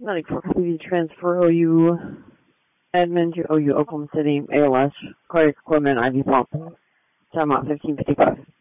Setting for custody transfer OU admin to OU Oklahoma City ALS cardiac equipment IV pump. Time out 15:55.